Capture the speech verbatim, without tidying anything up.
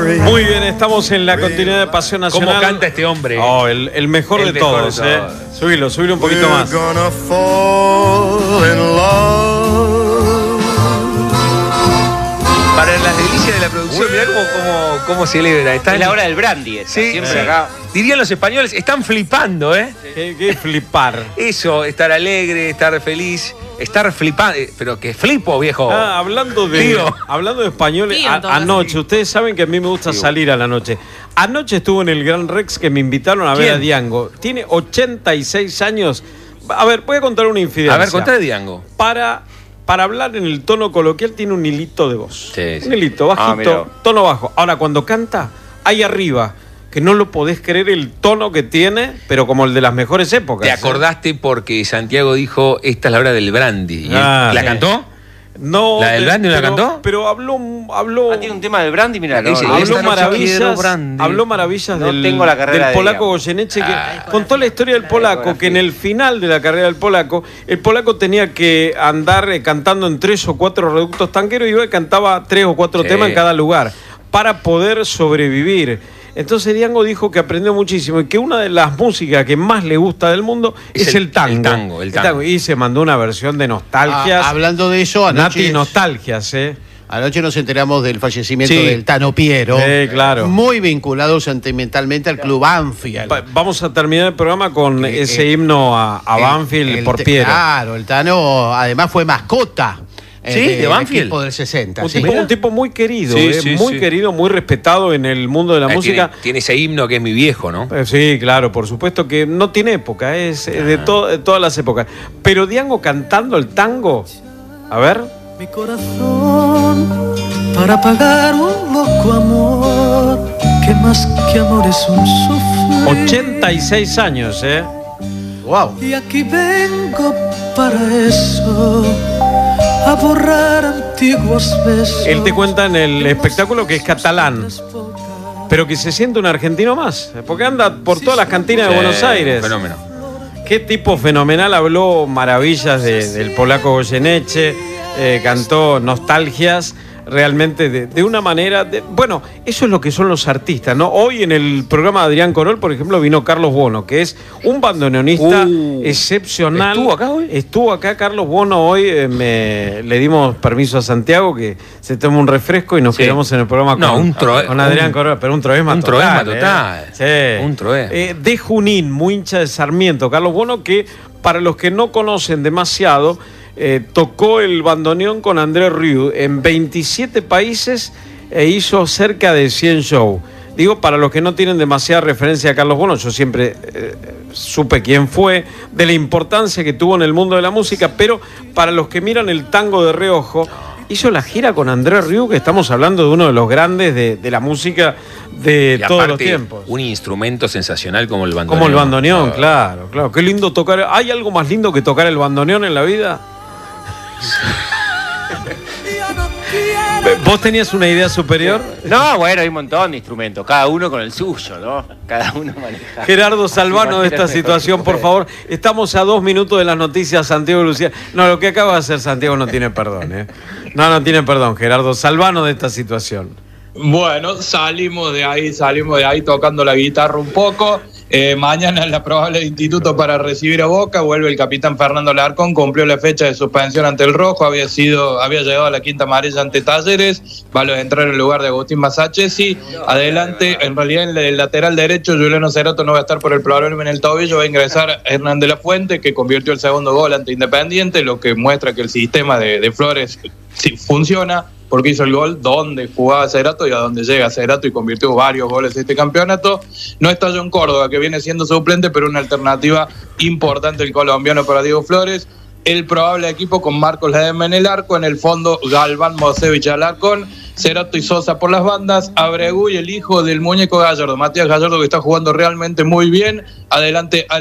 Muy bien, estamos en la continuidad de Pasión Nacional. ¿Cómo canta este hombre? Oh, el, el mejor, el de, mejor todos, de eh. todos. Subilo, subilo un poquito We're más. gonna fall in love. Para las delicias de la producción, mirá cómo, cómo, cómo celebra. Están, Es la hora del brandy, esta, Sí, siempre sí. acá. Dirían los españoles, están flipando, ¿eh? ¿Qué, qué flipar? Eso, estar alegre, estar feliz, estar flipando. Pero que flipo, viejo. Ah, hablando de Digo. hablando de español, Digo, a- entonces. anoche, ustedes saben que a mí me gusta Digo. salir a la noche. Anoche estuvo en el Gran Rex que me invitaron a ver ¿Quién? a Diango. Tiene ochenta y seis años. A ver, voy a contar una infidencia. A ver, contá de Diango. Para, para hablar en el tono coloquial tiene un hilito de voz. Sí, sí. Un hilito, Ah, bajito, mirá. tono bajo. Ahora, cuando canta, ahí arriba, que no lo podés creer el tono que tiene, pero como el de las mejores épocas. Te ¿eh? acordaste porque Santiago dijo, esta es la hora del brandy. ¿Y Ah, él- ¿La sí. cantó? No, ¿La del de- brandy no la pero- cantó? Pero habló, habló, Ah, tiene un tema del brandy, mira, La que dice, habló esta noche quiero maravillas, brandy. habló maravillas No del, tengo la carrera del de polaco ella. Goyeneche, que Ah. contó la historia del polaco, que en el final de la carrera del polaco, el polaco tenía que andar eh, cantando en tres o cuatro reductos tanqueros y hoy cantaba tres o cuatro Sí. temas en cada lugar para poder sobrevivir. Entonces Diango dijo que aprendió muchísimo y que una de las músicas que más le gusta del mundo es, Es el, el- tango. el tango, el tango. Y se mandó una versión de Nostalgias. Ah, hablando de eso, Nati anoche, Nostalgias, ¿eh? anoche nos enteramos del fallecimiento Sí. del Tano Piero. Sí, claro. Muy vinculado sentimentalmente al club Banfield. Va- Vamos a terminar el programa con Eh, ese eh, himno a, a El- Banfield el por te- Piero. Claro, el Tano además fue mascota. eh, ¿Sí? ¿De del Banfield? equipo del sesenta. Un, sí. tipo, un tipo muy querido, Sí, eh, sí, muy sí. querido, muy respetado en el mundo de la Ah, música. Tiene, tiene ese himno que es mi viejo, ¿no? Eh, Sí, claro, por supuesto que no tiene época, es eh, de, to- de todas las épocas. Pero Diango cantando el tango, a ver. Mi corazón para pagar un loco amor que más que amor es un sufrir. ochenta y seis años, ¿eh? Wow. Y aquí vengo para eso, a borrar antiguos besos. Él te cuenta en el espectáculo que es catalán, pero que se siente un argentino más, porque anda por todas las cantinas de Sí, Buenos Aires. Fenómeno. Qué tipo fenomenal, habló maravillas de- del polaco Goyeneche, eh, cantó nostalgias, realmente de, de una manera... de- bueno, eso es lo que son los artistas, ¿no? Hoy en el programa de Adrián Corol, por ejemplo, vino Carlos Bono, que es un bandoneonista Uh, excepcional. ¿estuvo acá hoy? Estuvo acá Carlos Bono hoy, eh, me, le dimos permiso a Santiago que se tome un refresco y nos Sí. quedamos en el programa No, con, un tro- con Adrián un- Corol, pero un troesma un total. troesma ¿eh? total. Sí. Un troesma. Eh, de Junín, muy hincha de Sarmiento, Carlos Bono, que para los que no conocen demasiado, eh, tocó el bandoneón con André Rieu en veintisiete países e hizo cerca de cien shows. Digo, para los que no tienen demasiada referencia a Carlos Bono, yo siempre eh, supe quién fue, de la importancia que tuvo en el mundo de la música, pero para los que miran el tango de reojo, hizo la gira con André Rieu, que estamos hablando de uno de los grandes de, de la música de Y todos los aparte, tiempos. un instrumento sensacional como el bandoneón. Como el bandoneón, Ah. claro, claro. Qué lindo tocar. ¿Hay algo más lindo que tocar el bandoneón en la vida? ¿Vos tenías una idea superior? No, bueno, hay un montón de instrumentos, cada uno con el suyo, ¿no? Cada uno maneja. Gerardo Salvano de esta situación, por favor. Estamos a dos minutos de las noticias, Santiago y Lucía. No, lo que acaba de hacer Santiago no tiene perdón, ¿eh? No, no tiene perdón, Gerardo Salvano de esta situación. Bueno, salimos de ahí, salimos de ahí tocando la guitarra un poco. Eh, mañana es la probable de instituto para recibir a Boca. Vuelve el capitán Fernando Larcón, cumplió la fecha de suspensión ante el Rojo, había sido, había llegado a la quinta amarilla ante Talleres, va a entrar en lugar de Agustín Masachesi. Adelante, en realidad en el lateral derecho, Juliano Cerato no va a estar por el problema en el tobillo, va a ingresar Hernán de la Fuente, que convirtió el segundo gol ante Independiente, lo que muestra que el sistema de, de Flores sí funciona, porque hizo el gol donde jugaba Cerato y a donde llega Cerato y convirtió varios goles este campeonato. No está John Córdoba, que viene siendo suplente, pero una alternativa importante el colombiano para Diego Flores. El probable equipo con Marcos Ledesma en el arco, en el fondo Galván, Mosevich, Alarcón, Cerato y Sosa por las bandas, Abregu y el hijo del muñeco Gallardo, Matías Gallardo, que está jugando realmente muy bien. Adelante